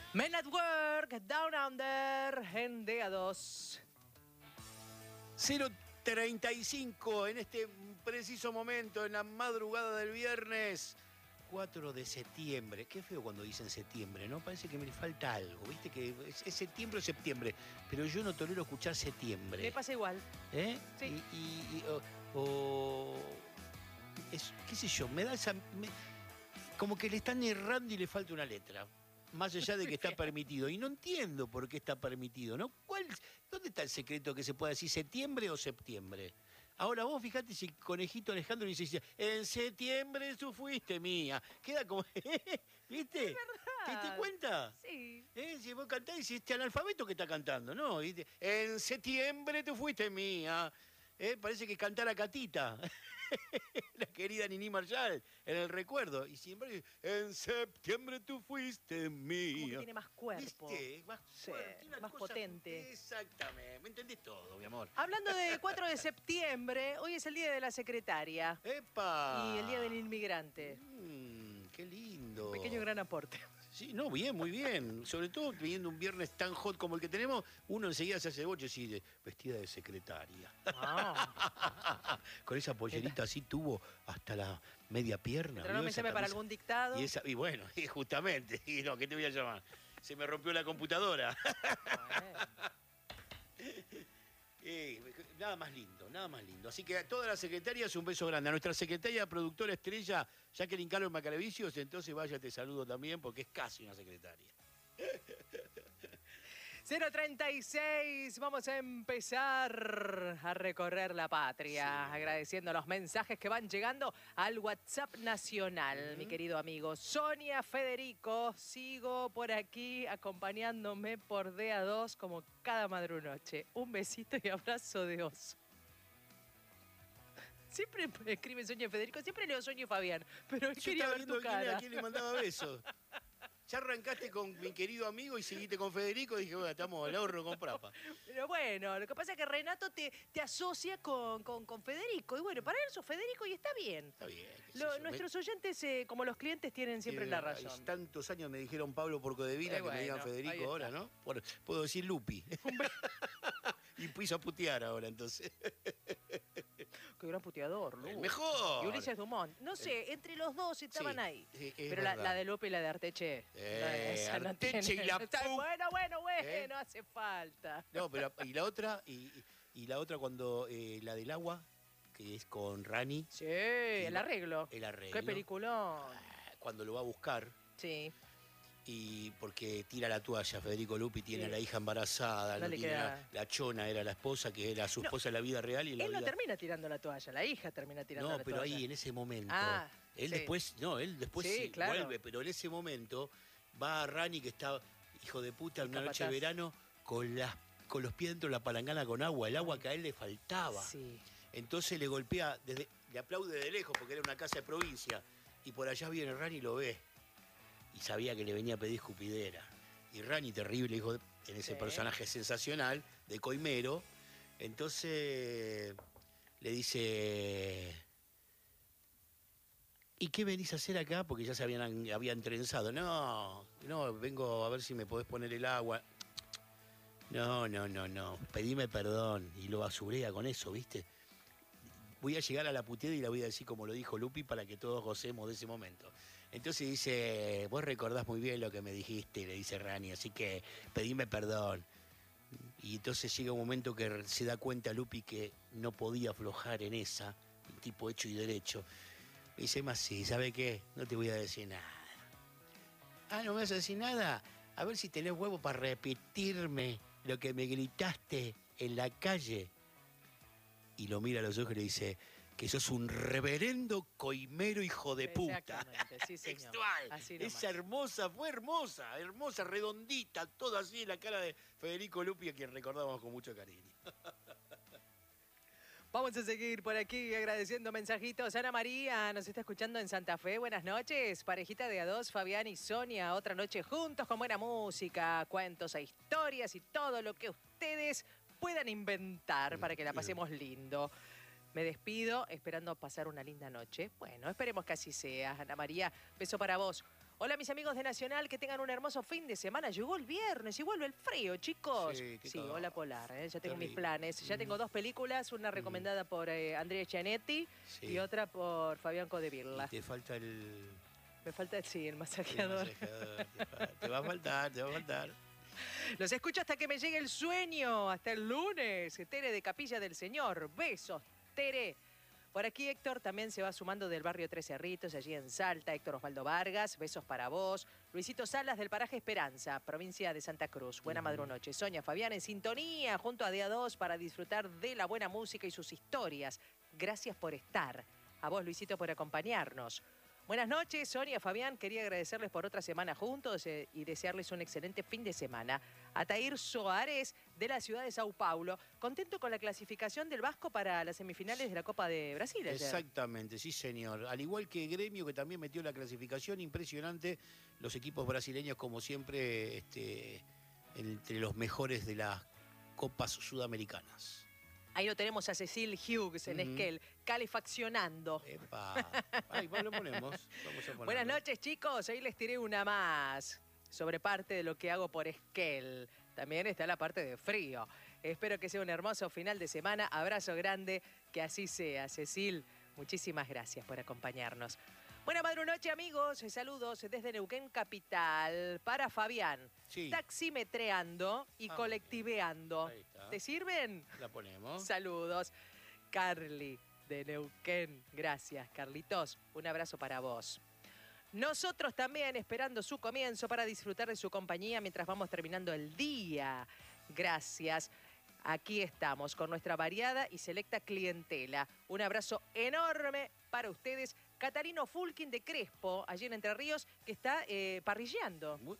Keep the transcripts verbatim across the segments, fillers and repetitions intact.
Men at Work, Down Under, en D A dos. cero treinta y cinco en este preciso momento, en la madrugada del viernes cuatro de septiembre. Qué feo cuando dicen septiembre, ¿no? Parece que me falta algo, ¿viste? Que es, es septiembre o septiembre, pero yo no tolero escuchar septiembre. Me pasa igual. ¿Eh? Sí. Y, y- y- o, o- es, qué sé yo, me da esa... me- como que le están errando y le falta una letra. Más allá de que está permitido. Y no entiendo por qué está permitido, ¿no? ¿Cuál, ¿Dónde está el secreto que se pueda decir septiembre o septiembre? Ahora vos fijate si Conejito Alejandro dice, en septiembre tú fuiste mía. Queda como, ¿viste? Es verdad. ¿Te das cuenta? Sí. ¿Eh? Si vos cantás y si este analfabeto que está cantando, ¿no? ¿Viste? En septiembre tú fuiste mía. ¿Eh? Parece que cantara Catita, la querida Nini Marshall, en el recuerdo. Y sin embargo, en septiembre tú fuiste mía. Como que tiene más cuerpo. ¿Viste? Más, Sí, fuerte, una más cosa- potente. Exactamente. ¿Me entendés todo, mi amor? Hablando de cuatro de septiembre, hoy es el día de la secretaria ¡Epa! y el día del inmigrante. Mm, ¡Qué lindo! Pequeño gran aporte. Sí, no, bien, muy bien. Sobre todo teniendo un viernes tan hot como el que tenemos, uno enseguida se hace boche así, de, vestida de secretaria. Ah. Con esa pollerita así tuvo hasta la media pierna. Pero no ¿vio me esa llame para camisa? algún dictado. Y, esa, y bueno, y justamente, y no, ¿qué te voy a llamar? Se me rompió la computadora. Eh, nada más lindo, nada más lindo. Así que a todas las secretarias un beso grande. A nuestra secretaria productora estrella, Jacqueline Carlos Macaravicios, entonces vaya, te saludo también porque es casi una secretaria. cero treinta y seis, vamos a empezar a recorrer la patria, Sí. agradeciendo los mensajes que van llegando al WhatsApp nacional, Uh-huh. mi querido amigo. Sonia Federico, sigo por aquí acompañándome por D A dos como cada madrunoche. Un besito y abrazo de oso. Siempre escribe Sonia Federico, siempre leo Sonia y Fabián, pero hoy Yo quería estaba ver viendo tu quién era cara. quien le mandaba besos. Ya arrancaste con mi querido amigo y seguiste con Federico. Dije, bueno, estamos al ahorro con Prapa. Pero bueno, lo que pasa es que Renato te, te asocia con, con, con Federico. Y bueno, para él sos Federico y está bien. Está bien. qué sé Lo- yo. nuestros oyentes, eh, como los clientes, tienen siempre Eh, la hay razón. Tantos años me dijeron Pablo Porcodevila Eh, que me digan bueno, ahí Federico está. ahora, ¿no? Por- puedo decir Lupi. Y piso a putear ahora, entonces. Qué gran puteador, Lu. El mejor. Y Ulises Dumont. No sé, entre los dos estaban Sí, ahí. sí, es Pero la, verdad. la de Lope y la de Arteche. Eh, no, esa no Arteche tiene- y la Está- pu- Bueno, bueno, bueno, ¿Eh? no hace falta. No, pero y la otra, y, y la otra cuando eh, la del agua, que es con Rani, Sí, el va- arreglo. el arreglo. Qué peliculón. cuando lo va a buscar, Sí. y porque tira la toalla, Federico Lupi tiene Sí. a la hija embarazada, No no le tiene queda- la, la chona era la esposa, que era su No, esposa en la vida real y en la Él no vida... termina tirando la toalla, la hija termina tirando No, la pero toalla. ahí en ese momento. Ah, él sí. después, no, él después Sí, sí, claro. vuelve, pero en ese momento va a Rani, que está, hijo de puta, en El una noche de capataz. verano, con las con los pies dentro de la palangana con agua, el agua que a él le faltaba. Sí. Entonces le golpea, desde, le aplaude de lejos porque era una casa de provincia. Y por allá viene Rani y lo ve. Y sabía que le venía a pedir escupidera. Y Rani, terrible hijo de- en ese Sí. personaje sensacional de Coimero. Entonces le dice, ¿y qué venís a hacer acá? Porque ya se habían, habían trenzado. No, no, vengo a ver si me podés poner el agua. No, no, no, no. Pedime perdón. Y lo basurea con eso, ¿viste? Voy a llegar a la puteada y la voy a decir como lo dijo Lupi para que todos gocemos de ese momento. Entonces dice, vos recordás muy bien lo que me dijiste, le dice Rani, así que pedime perdón. Y entonces llega un momento que se da cuenta Lupi que no podía aflojar en esa, un tipo hecho y derecho. Me dice, más sí, ¿sabe qué? No te voy a decir nada. Ah, ¿no me vas a decir nada? A ver si tenés huevo para repetirme lo que me gritaste en la calle. Y lo mira a los ojos y le dice que sos un reverendo coimero hijo de puta. Exactamente, sí, señor. Textual. Así nomás. Esa hermosa, fue hermosa, hermosa, redondita, toda así en la cara de Federico Lupi, a quien recordamos con mucho cariño. Vamos a seguir por aquí agradeciendo mensajitos. Ana María nos está escuchando en Santa Fe. Buenas noches. Parejita de a dos, Fabián y Sonia. Otra noche juntos con buena música, cuentos e historias y todo lo que ustedes puedan inventar para que la pasemos lindo. Me despido esperando pasar una linda noche. Bueno, esperemos que así sea. Ana María, beso para vos. Hola mis amigos de Nacional, que tengan un hermoso fin de semana. Llegó el viernes y vuelve el frío, chicos. Sí, qué Sí, cagada. hola Polar, ¿eh? Ya tengo mis Terrible. planes. Ya tengo Mm. dos películas, una recomendada por eh, Andrea Gianetti Sí. y otra por Fabián Codevilla. Y te falta el, Me falta, sí, el el masajeador. masajeador. Te, fa- te va a faltar, te va a faltar. Los escucho hasta que me llegue el sueño, hasta el lunes. Tere de Capilla del Señor. Besos, Tere. Por aquí Héctor también se va sumando del barrio Tres Cerritos, allí en Salta. Héctor Osvaldo Vargas, besos para vos. Luisito Salas del paraje Esperanza, provincia de Santa Cruz. Buena Ujú. madrunoche. Sonia Fabián en sintonía junto a Día dos para disfrutar de la buena música y sus historias. Gracias por estar. A vos, Luisito, por acompañarnos. Buenas noches, Sonia, Fabián. Quería agradecerles por otra semana juntos eh, y desearles un excelente fin de semana. Atair Soares, de la ciudad de Sao Paulo. Contento con la clasificación del Vasco para las semifinales de la Copa de Brasil ayer. Exactamente, sí señor. Al igual que Gremio, que también metió la clasificación, impresionante. Los equipos brasileños, como siempre, este, entre los mejores de las copas sudamericanas. Ahí lo tenemos a Cecil Hughes en Ujú. Esquel, calefaccionando. Epa. Ahí va, lo ponemos. Vamos a ponerlo. Buenas noches, chicos. Ahí les tiré una más sobre parte de lo que hago por Esquel. También está la parte de frío. Espero que sea un hermoso final de semana. Abrazo grande, que así sea. Cecil, muchísimas gracias por acompañarnos. Buena madrunoche, amigos. Saludos desde Neuquén Capital para Fabián. Sí, Taximetreando y Ah, colectiveando. ahí está. ¿Te sirven? La ponemos. Saludos. Carly de Neuquén. Gracias, Carlitos. Un abrazo para vos. Nosotros también esperando su comienzo para disfrutar de su compañía mientras vamos terminando el día. Gracias. Aquí estamos con nuestra variada y selecta clientela. Un abrazo enorme para ustedes. Catarino Fulkin de Crespo, allí en Entre Ríos, que está eh, parrilleando. Muy-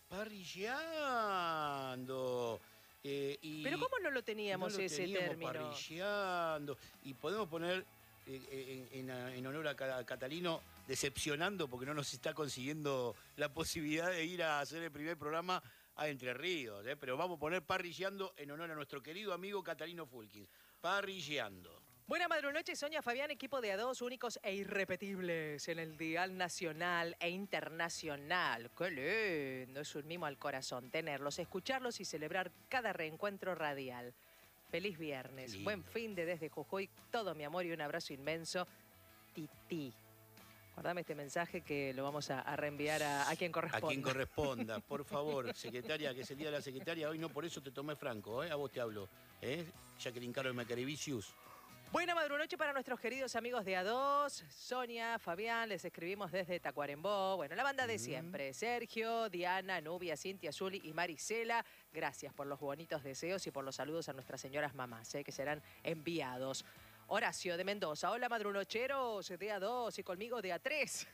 Parrilleando. Eh, y Pero ¿cómo no lo teníamos no lo ese teníamos término? Parrilleando. Y podemos poner eh, en, en- en honor a Ca- a Catalino, decepcionando porque no nos está consiguiendo la posibilidad de ir a hacer el primer programa a Entre Ríos. ¿eh? Pero vamos a poner parrilleando en honor a nuestro querido amigo Catalino Fulkin. Parrilleando. Buena madrunoche, Sonia Fabián, equipo de A dos, únicos e irrepetibles en el dial nacional e internacional. ¡Qué lindo! Es un mimo al corazón tenerlos, escucharlos y celebrar cada reencuentro radial. Feliz viernes, Lindo. buen fin de desde Jujuy, todo mi amor y un abrazo inmenso. Titi. Guardame este mensaje que lo vamos a, a reenviar a, a quien A corresponda. quien corresponda, por favor, secretaria, que es el día de la secretaria, hoy no, por eso te tomé franco, ¿eh? A vos te hablo, ¿eh? Jacqueline Caro de Macarevicius. Buena madrunoche para nuestros queridos amigos de A dos, Sonia, Fabián, les escribimos desde Tacuarembó. Bueno, la banda de Ujú. siempre, Sergio, Diana, Nubia, Cintia, Zuli y Marisela. Gracias por los bonitos deseos y por los saludos a nuestras señoras mamás, eh, que serán enviados. Horacio de Mendoza, hola madrunocheros de A dos y conmigo de A tres.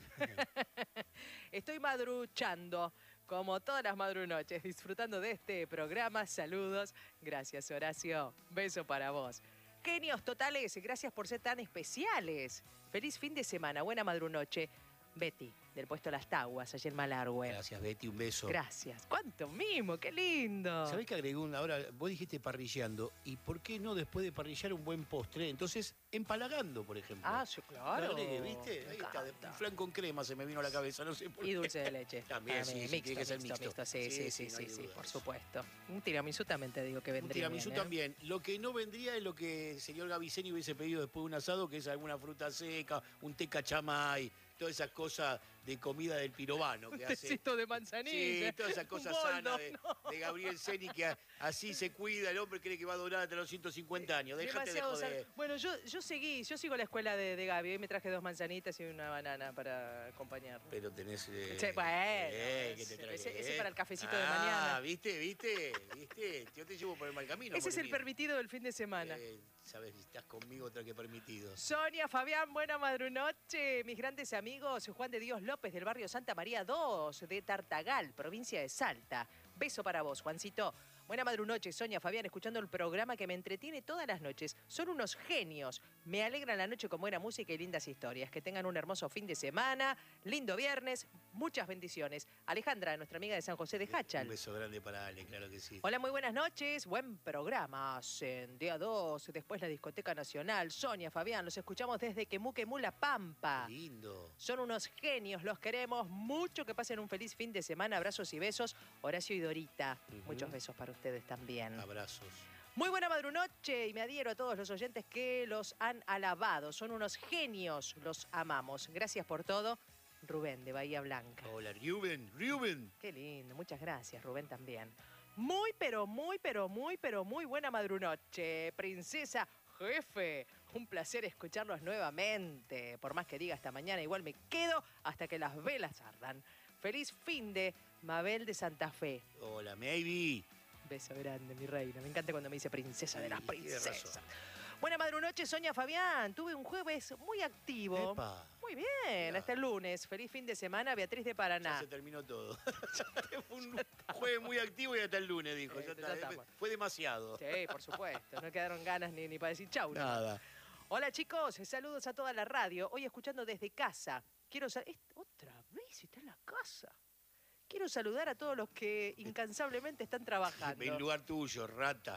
Estoy madruchando, como todas las madrunoches, disfrutando de este programa. Saludos. Gracias, Horacio. Beso para vos. Genios totales, gracias por ser tan especiales. Feliz fin de semana, buena madrunoche. Betty, del puesto Las Taguas, allí en Malargüe. Gracias, Betty, un beso. Gracias. ¿Cuánto mimo? ¡Qué lindo! ¿Sabés que agregó una? Ahora, vos dijiste parrilleando, ¿y por qué no después de parrillar un buen postre? Entonces, empalagando, por ejemplo. Ah, sí, claro. Lo agregué, ¿viste? Me Ahí está, de- encanta. un flan con crema se me vino a la cabeza, no sé por Y qué. dulce de leche. También, sí, sí, mixto, tiene que ser mixto, mixto. mixto. Sí, sí, sí, Sí, sí, no sí, hay sí, duda por de eso. supuesto. Un tiramisú también te digo que Un vendría tiramisú bien, ¿eh? también. Lo que no vendría es lo que el señor Gaviceni hubiese pedido después de un asado, que es alguna fruta seca, un té cachamay, todas esas cosas de comida del pirobano que Un hace. tecito de manzanilla. Sí, todas esas un cosas boldo, sanas de, no. de Gabriel Ceni, que a- así se cuida, el hombre cree que va a durar hasta los ciento cincuenta años. Déjate de Demasiado joder. sal- Bueno, yo, yo seguí, yo sigo la escuela de, de Gaby. Hoy me traje dos manzanitas y una banana para acompañar. Pero tenés... eh, Sí, bueno, eh, ¿qué te ese- traes, ese- eh? ese para el cafecito de Ah, mañana. ¿viste, viste, viste? Yo te llevo por el mal camino. Ese es amor el mío. permitido del fin de semana. Eh, Sabes, si estás conmigo, otra que permitido. Sonia, Fabián, buena madrunoche. Mis grandes amigos, Juan de Dios López del barrio Santa María dos de Tartagal, provincia de Salta. Beso para vos, Juancito. Buena madrunoche, Sonia, Fabián, escuchando el programa que me entretiene todas las noches. Son unos genios. Me alegran la noche con buena música y lindas historias. Que tengan un hermoso fin de semana, lindo viernes. Muchas bendiciones. Alejandra, nuestra amiga de San José de Un Hachal. beso grande para Ale, claro que sí. Hola, muy buenas noches. Buen programa. En día dos, después la Discoteca Nacional. Sonia, Fabián, los escuchamos desde Quemú, Quemú, La Pampa. Qué lindo. Son unos genios, los queremos mucho. Que pasen un feliz fin de semana. Abrazos y besos. Horacio y Dorita. Ujú. Muchos besos para ustedes también. Abrazos. Muy buena madrunoche y me adhiero a todos los oyentes que los han alabado. Son unos genios, los amamos. Gracias por todo. Rubén, de Bahía Blanca. Hola, Rubén, Rubén. Qué lindo, muchas gracias, Rubén también. Muy, pero muy, pero muy, pero muy buena madrunoche. Princesa, jefe, un placer escucharlos nuevamente. Por más que diga hasta mañana, igual me quedo hasta que las velas ardan. Feliz fin de Mabel de Santa Fe. Hola, Maybe. Beso grande, mi reina. Me encanta cuando me dice princesa de las Sí, tiene princesas. razón. Buena madrunoche, Sonia Fabián. Tuve un jueves muy activo. Epa. Muy bien, Mirá. hasta el lunes. Feliz fin de semana, Beatriz de Ya Paraná. se terminó todo. Fue un jueves muy activo y hasta el lunes, dijo. Eh, Ya ya está. estamos. Fue demasiado. Sí, por supuesto. No quedaron ganas ni, ni para decir chau. ¿no? Nada. Hola, chicos. Saludos a toda la radio. Hoy escuchando desde casa. Quiero sa- es- Otra vez está en la casa. Quiero saludar a todos los que incansablemente están trabajando. En lugar tuyo, rata.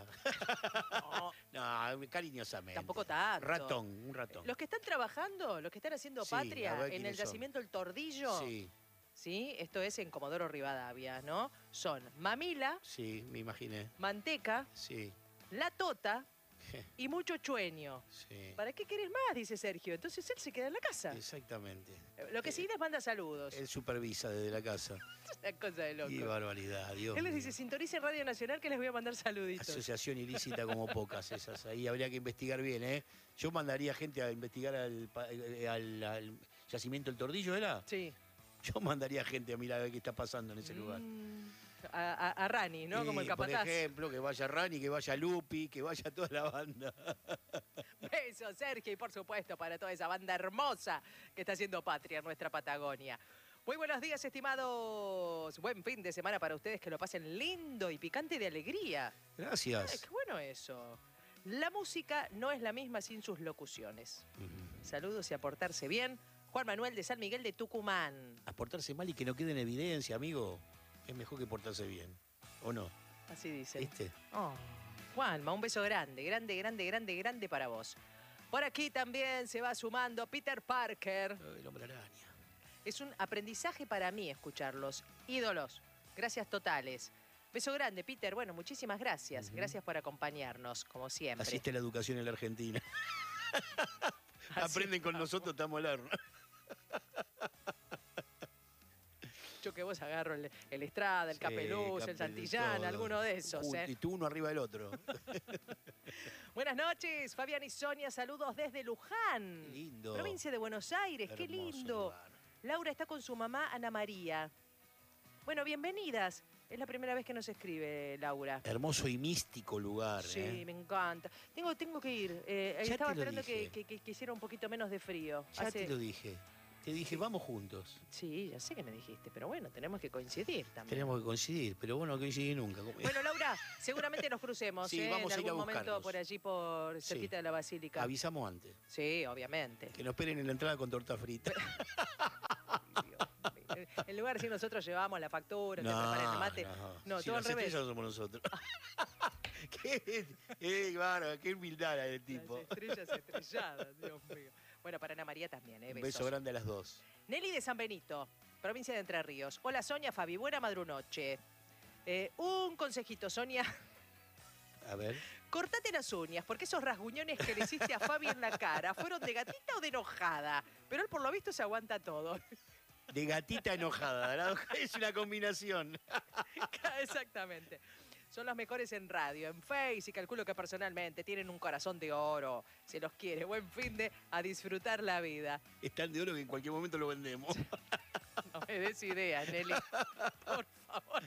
No, No, cariñosamente. tampoco tanto. Ratón, un ratón. Los que están trabajando, los que están haciendo Sí, a patria ver en el quiénes son. yacimiento El Tordillo, Sí, ¿sí? Esto es en Comodoro Rivadavia, ¿no? Son Mamila, sí, me imaginé. Manteca, Sí, La Tota y mucho chueño. sí. ¿Para qué querés más? Dice Sergio. Entonces él se queda en la casa. Exactamente. Lo que sí les manda saludos. Él supervisa desde la casa. Una cosa de loco. Qué barbaridad, Dios Él les mío. dice, sintonicen Radio Nacional que les voy a mandar saluditos. Asociación ilícita como pocas esas. Ahí habría que investigar bien, ¿eh? Yo mandaría gente a investigar al, pa- eh, al- al yacimiento El Tordillo, ¿era? Sí. Yo mandaría gente a mirar a ver qué está pasando en ese lugar. Mm, a, a- a Rani, ¿no? Sí, Como el por capataz. ejemplo, que vaya Rani, que vaya Lupi, que vaya toda la banda. Beso, Sergio, y por supuesto para toda esa banda hermosa que está haciendo patria en nuestra Patagonia. Muy buenos días, estimados. Buen fin de semana para ustedes, que lo pasen lindo y picante de alegría. Ay, Gracias. qué bueno eso. La música no es la misma sin sus locuciones. Ujú. Saludos y a portarse bien. Juan Manuel de San Miguel de Tucumán. A portarse mal y que no quede en evidencia, amigo. Es mejor que portarse bien. ¿O no? Así dicen. ¿Viste? Oh, Juanma, un beso grande, grande, grande, grande, grande para vos. Por aquí también se va sumando Peter Parker. El hombre araña. Es un aprendizaje para mí escucharlos. Ídolos, gracias totales. Beso grande, Peter. Bueno, muchísimas gracias. Ujú. Gracias por acompañarnos, como siempre. Así está la educación en la Argentina. Así Aprenden con estamos. nosotros, estamos al horno. Yo que vos agarro el, el Estrada, el Sí, Capeluz, el Capel, Santillán, todo. alguno de esos. Junto, ¿eh? Y tú uno arriba del otro. Buenas noches, Fabián y Sonia. Saludos desde Luján. Qué lindo. Provincia de Buenos Aires, qué Hermoso lindo. lugar. Laura está con su mamá, Ana María. Bueno, bienvenidas. Es la primera vez que nos escribe Laura. Hermoso y místico lugar. Sí, ¿eh? me encanta. Tengo, tengo que ir. Eh, Ya estaba te lo esperando que, dije. que, que- que hiciera un poquito menos de frío. Ya Hace- te lo dije. Te dije, vamos juntos. Sí, ya sé que me dijiste, pero bueno, tenemos que coincidir también. Tenemos que coincidir, pero bueno, no coincidir nunca. Bueno, Laura, seguramente nos crucemos Sí, ¿eh? vamos en a ir a algún momento buscarnos. por allí, por Sí. cerquita de la Basílica. Avisamos antes. Sí, obviamente. Que nos esperen en la entrada con torta frita. Ay, Dios mío. En lugar de si nosotros llevamos la factura, te preparen el mate. No, si todo al las revés. estrellas somos nosotros. qué, eh, bárbaro, qué humildad la del tipo. Las estrellas estrelladas, Dios mío. Bueno, para Ana María también, ¿eh? Un Besos. beso grande a las dos. Nelly de San Benito, provincia de Entre Ríos. Hola, Sonia, Fabi, buena madrunoche. Eh, un consejito, Sonia. A ver. Cortate las uñas, porque esos rasguñones que le hiciste a Fabi en la cara, ¿fueron de gatita o de enojada? Pero él por lo visto se aguanta todo. De gatita enojada. La- Es una combinación. Exactamente. Son los mejores en radio, en Face y calculo que personalmente tienen un corazón de oro. Se los quiere. Buen fin de a disfrutar la vida. Es tan de oro que en cualquier momento lo vendemos. No me des idea, Nelly. Por favor.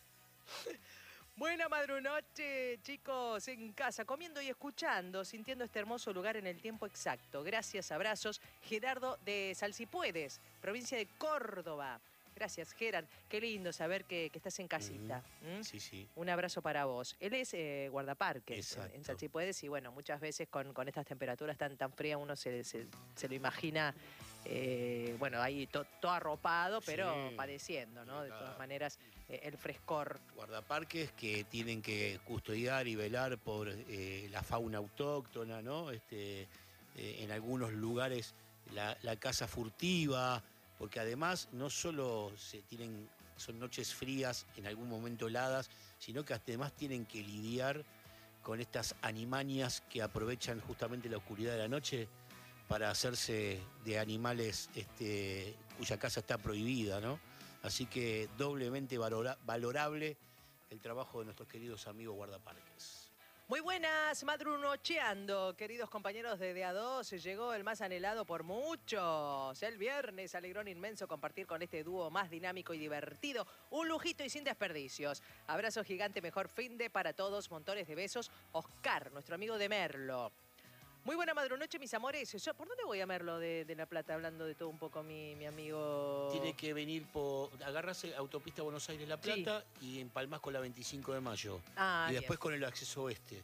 Buena madrunoche, chicos, en casa, comiendo y escuchando, sintiendo este hermoso lugar en el tiempo exacto. Gracias, abrazos. Gerardo de Salsipuedes, provincia de Córdoba. Gracias, Gerard. Qué lindo saber que, que estás en casita. ¿Mm? Sí, sí. Un abrazo para vos. Él es eh, guardaparques en, en Exacto. Salsipuedes y bueno, muchas veces con, con estas temperaturas tan, tan frías uno se, se- se lo imagina eh, bueno, ahí to, todo arropado, pero Sí. padeciendo, ¿no? De Acá. todas maneras, eh, el frescor. Guardaparques que tienen que custodiar y velar por eh, la fauna autóctona, ¿no? Este, eh, en algunos lugares la, la caza furtiva, porque además no solo se tienen, son noches frías, en algún momento heladas, sino que además tienen que lidiar con estas animanias que aprovechan justamente la oscuridad de la noche para hacerse de animales este, cuya caza está prohibida, ¿no? Así que doblemente valora- valorable el trabajo de nuestros queridos amigos guardaparques. Muy buenas, madrunocheando, queridos compañeros de D A dos. Llegó el más anhelado por muchos. El viernes, alegrón inmenso compartir con este dúo más dinámico y divertido. Un lujito y sin desperdicios. Abrazo gigante, mejor fin de para todos. Montones de besos. Oscar, nuestro amigo de Merlo. Muy buena madrunoche, mis amores. Yo, ¿por dónde voy a Merlo de, de La Plata? Hablando de todo un poco, mi, mi amigo. Tiene que venir por. Agarrarse autopista Buenos Aires-La Plata y empalmás con la veinticinco de mayo. Ah, y después bien. con el acceso oeste.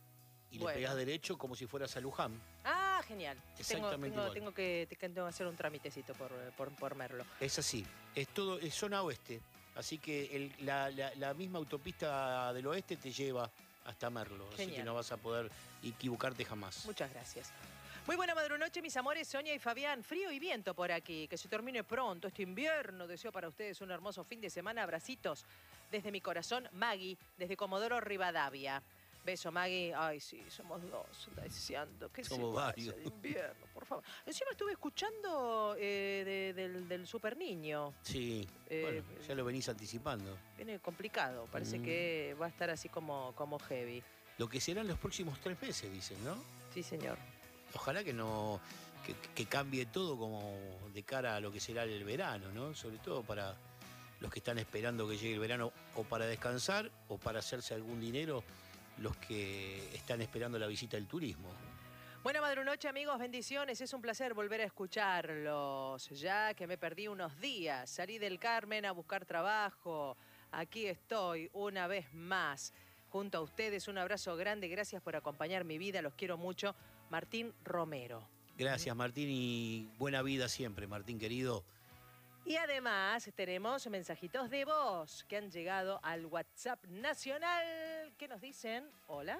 Y Bueno. le pegás derecho como si fueras a Luján. Ah, genial. Tengo, Exactamente tengo, igual. tengo que, tengo que hacer un tramitecito por, por, por Merlo. Es así. Es todo, es zona oeste. Así que el- la, la- la misma autopista del oeste te lleva hasta Merlo. Así Genial. que no vas a poder equivocarte jamás. Muchas gracias. Muy buena madrunoche, mis amores, Sonia y Fabián. Frío y viento por aquí. Que se termine pronto este invierno. Deseo para ustedes un hermoso fin de semana. Abracitos desde mi corazón, Maggie, desde Comodoro Rivadavia. Beso, Maggie. Ay, sí, somos dos, deseando que Somos se vaya varios. el invierno, por favor. Encima estuve escuchando eh, de- del, del Super Niño. Sí. Eh, bueno, ya lo venís anticipando. Viene complicado. Parece Mm. que va a estar así como, como heavy. Lo que serán los próximos tres meses, dicen, ¿no? Sí, señor. Ojalá que no que, que cambie todo como de cara a lo que será el verano, ¿no? Sobre todo para los que están esperando que llegue el verano o para descansar o para hacerse algún dinero, los que están esperando la visita del turismo. Buena madrunoche, amigos, bendiciones. Es un placer volver a escucharlos. Ya que me perdí unos días, salí del Carmen a buscar trabajo. Aquí estoy una vez más junto a ustedes. Un abrazo grande. Gracias por acompañar mi vida. Los quiero mucho. Martín Romero. Gracias, Martín, y buena vida siempre, Martín querido. Y además tenemos mensajitos de voz que han llegado al WhatsApp nacional que nos dicen, hola.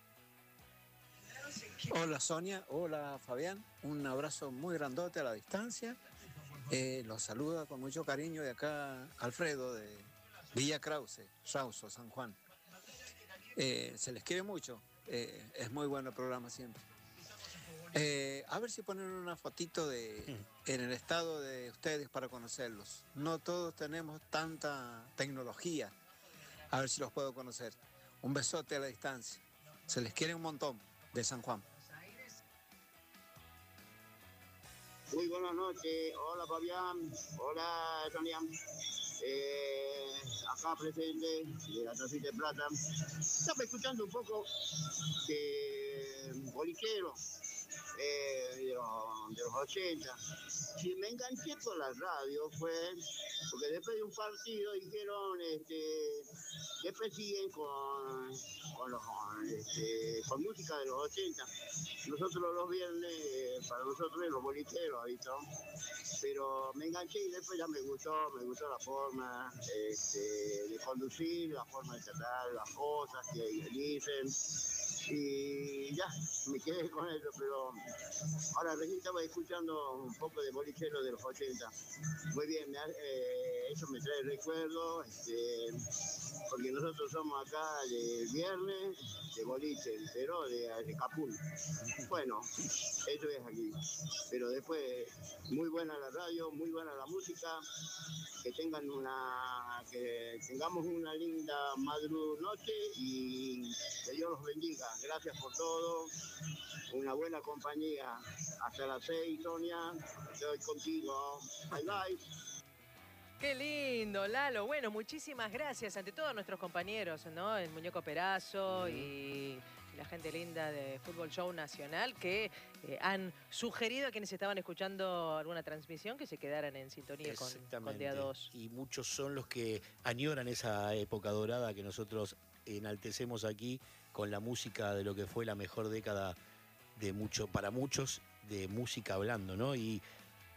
Hola Sonia, hola Fabián, un abrazo muy grandote a la distancia. Eh, los saluda con mucho cariño de acá Alfredo de Villa Krause, Sauso, San Juan. Eh, se les quiere mucho, eh, es muy bueno el programa siempre. Eh, a ver si ponen una fotito de en el estado de ustedes para conocerlos. No todos tenemos tanta tecnología. A ver si los puedo conocer. Un besote a la distancia. Se les quiere un montón de San Juan. Muy buenas noches, hola Fabián, hola Sonia, eh, acá presente de la Tacita de Plata. Estaba escuchando un poco de bolichero eh, de, los, de los ochenta. Si me enganché por la radio fue porque después de un partido dijeron este, después siguen con, con, los, este, con música de los ochenta. Nosotros los viernes, para nosotros los bolicheros, ¿viste? Pero me enganché y después ya me gustó, me gustó la forma este, de conducir, la forma de tratar las cosas que dicen. Y ya, me quedé con eso, pero ahora recién estaba escuchando un poco de bolichero de los ochenta. Muy bien, me, eh, eso me trae recuerdo, este, porque nosotros somos acá de viernes, de boliche, pero de, de Capul. Bueno, eso es aquí. Pero después, muy buena la radio, muy buena la música, que tengan una, que tengamos una linda madrunoche y que Dios los bendiga. Gracias por todo, una buena compañía. Hasta las seis, Sonia, estoy contigo. Bye, bye. Qué lindo, Lalo. Bueno, muchísimas gracias ante todos nuestros compañeros, ¿no? El Muñeco Perazo uh-huh. y la gente linda de Fútbol Show Nacional que eh, han sugerido a quienes estaban escuchando alguna transmisión que se quedaran en sintonía con, con D A dos. Y muchos son los que añoran esa época dorada que nosotros enaltecemos aquí con la música de lo que fue la mejor década de mucho, para muchos, de música hablando, ¿no? Y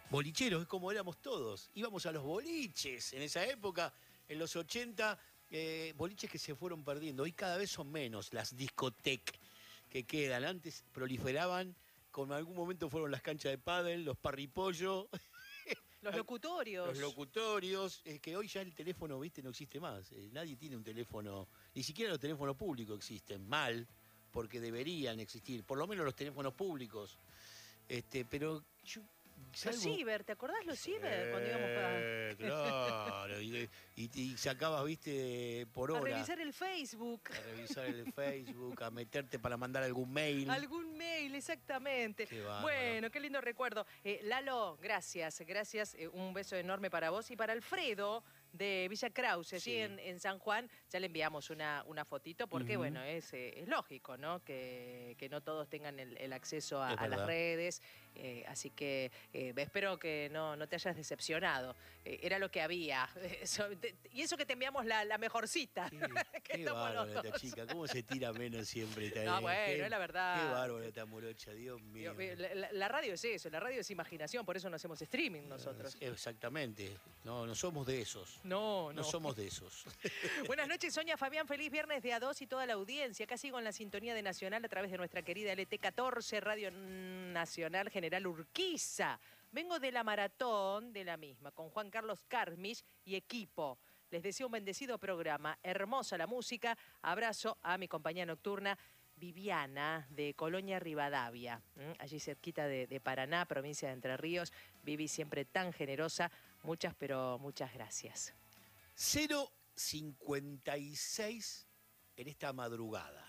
bolicheros, es como éramos todos. Íbamos a los boliches en esa época, en los ochenta, eh, boliches que se fueron perdiendo. Hoy cada vez son menos las discotecas que quedan. Antes proliferaban, como en algún momento fueron las canchas de pádel, los parripollos. Los locutorios. Los locutorios, es que hoy ya el teléfono, viste, no existe más. Eh, nadie tiene un teléfono, ni siquiera los teléfonos públicos existen, mal, porque deberían existir, por lo menos los teléfonos públicos. Este, pero yo Los ciber, ¿te acordás los ciber? Cuando íbamos a... Eh, claro, y, y, y sacabas, viste, por hora. A revisar el Facebook. A revisar el Facebook, a meterte para mandar algún mail. Algún mail, exactamente. Qué bárbaro. Bueno, qué lindo recuerdo. Eh, Lalo, gracias, gracias. Eh, un beso enorme para vos y para Alfredo de Villa Krause, allí Sí. en, en San Juan. Ya le enviamos una, una fotito porque, Ujú. bueno, es, eh, es lógico, ¿no? Que, que no todos tengan el, el acceso a, Es a las verdad. redes. Eh, así que eh, espero que no, no te hayas decepcionado. Eh, era lo que había. Eso- te- y eso que te enviamos la, la mejorcita. Qué, Que qué estamos bárbaro los esta dos. chica, cómo se tira menos siempre. Esta, No, eh, bueno, qué, es la verdad. Qué bárbaro esta morocha, Dios mío. Digo, La, la- la radio es eso, la radio es imaginación, por eso no hacemos streaming nosotros. Eh, Exactamente, no, no somos de esos. No, no. No somos de esos. Buenas noches, Sonia, Fabián, feliz viernes de A dos y toda la audiencia. Acá sigo en la sintonía de Nacional a través de nuestra querida L T catorce, Radio Nacional General Urquiza. Vengo de la maratón de la misma, con Juan Carlos Carmich y equipo. Les deseo un bendecido programa, hermosa la música. Abrazo a mi compañía nocturna, Viviana, de Colonia Rivadavia, ¿m? Allí cerquita de, de Paraná, provincia de Entre Ríos. Vivi siempre tan generosa. Muchas, pero muchas gracias. cero cincuenta y seis en esta madrugada.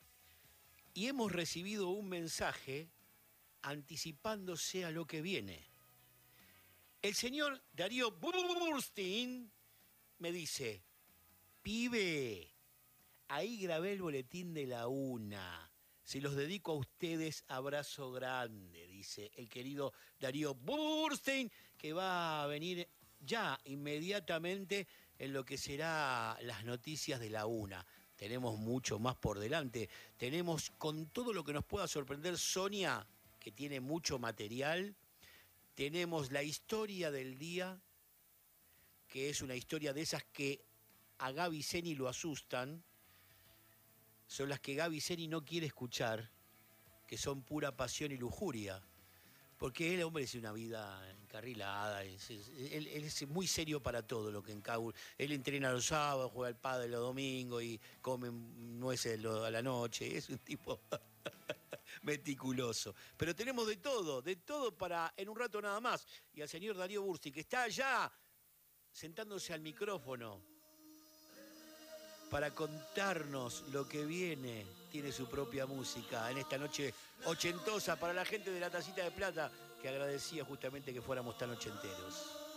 Y hemos recibido un mensaje anticipándose a lo que viene. El señor Darío Burstein me dice, pibe, ahí grabé el boletín de la una. Se los dedico a ustedes, abrazo grande, dice el querido Darío Burstein, que va a venir ya inmediatamente en lo que será las noticias de la una. Tenemos mucho más por delante. Tenemos con todo lo que nos pueda sorprender Sonia, que tiene mucho material. Tenemos la historia del día, que es una historia de esas que a Gaby Zeni lo asustan. Son las que Gaby Zeni no quiere escuchar, que son pura pasión y lujuria. Porque el hombre es una vida encarrilada, es- es- él, él es muy serio para todo lo que encaura. Él entrena los sábados, juega al pádel los domingos y come nueces lo- a la noche. Es un tipo meticuloso. Pero tenemos de todo, de todo para en un rato nada más. Y al señor Darío Bursti, que está allá sentándose al micrófono para contarnos lo que viene. Tiene su propia música en esta noche ochentosa para la gente de la Tacita de Plata, que agradecía justamente que fuéramos tan ochenteros.